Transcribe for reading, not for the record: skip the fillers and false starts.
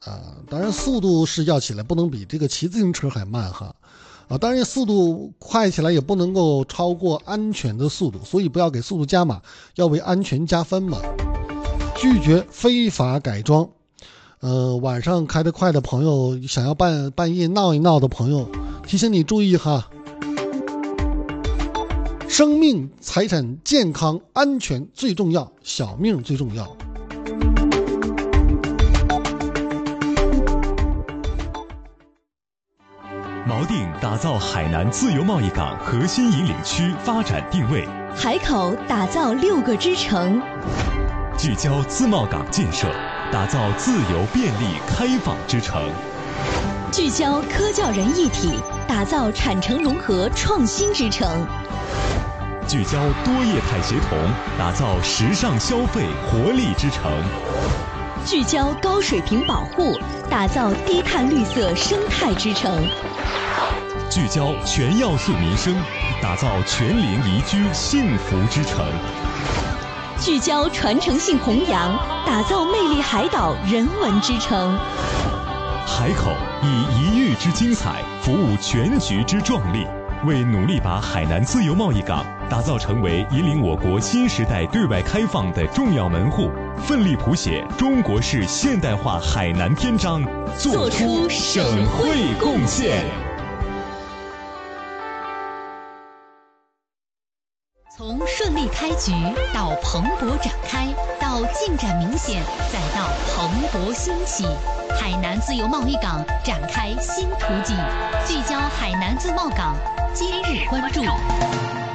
当然速度是要起来，不能比这个骑自行车还慢哈。当然速度快起来也不能够超过安全的速度，所以不要给速度加码，要为安全加分嘛。拒绝非法改装。晚上开得快的朋友，想要半夜闹一闹的朋友，提醒你注意哈。生命、财产、健康、安全最重要，小命最重要。 锚定打造海南自由贸易港核心引领区发展定位， 海口打造6个支城， 聚焦自贸港建设，打造自由便利开放之城， 聚焦科教人一体，打造产城融合创新之城， 聚焦多业态协同，打造时尚消费活力之城， 聚焦高水平保护，打造低碳绿色生态之城， 聚焦全要素民生，打造全龄宜居幸福之城， 聚焦传承性弘扬，打造魅力海岛人文之城。 海口以一域之精彩服务全局之壮丽，为努力把海南自由贸易港打造成为引领我国新时代对外开放的重要门户，奋力谱写中国式现代化海南篇章，做出省会贡献。 从顺利开局到蓬勃展开，到进展明显，再到蓬勃兴起，海南自由贸易港展开新图景，聚焦海南自贸港，今日关注。